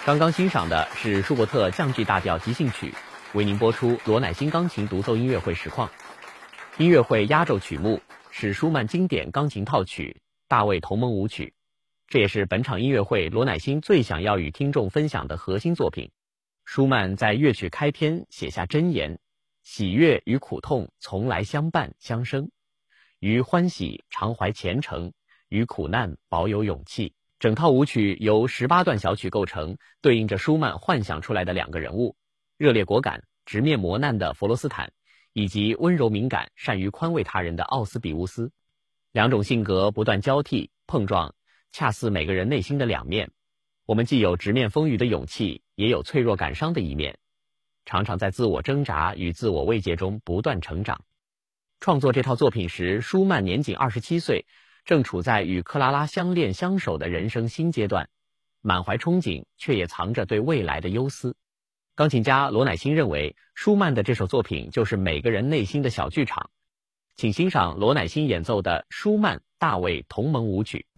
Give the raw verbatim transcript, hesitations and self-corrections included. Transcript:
刚刚欣赏的是舒伯特降 G 大调即兴曲，为您播出罗乃馨钢琴独奏音乐会实况。音乐会压轴曲目是舒曼经典钢琴套曲《大卫同盟舞曲》，这也是本场音乐会罗乃馨最想要与听众分享的核心作品。舒曼在乐曲开篇写下箴言：喜悦与苦痛从来相伴相生，于欢喜常怀虔诚，于苦难保有勇气。整套舞曲由十八段小曲构成，对应着舒曼幻想出来的两个人物：热烈果敢、直面磨难的弗罗斯坦，以及温柔敏感、善于宽慰他人的奥斯比乌斯。两种性格不断交替碰撞，恰似每个人内心的两面。我们既有直面风雨的勇气，也有脆弱感伤的一面，常常在自我挣扎与自我慰藉中不断成长。创作这套作品时，舒曼年仅二十七岁，正处在与克拉拉相恋相守的人生新阶段，满怀憧憬，却也藏着对未来的忧思。钢琴家罗乃馨认为，舒曼的这首作品就是每个人内心的小剧场。请欣赏罗乃馨演奏的舒曼《大卫同盟舞曲》。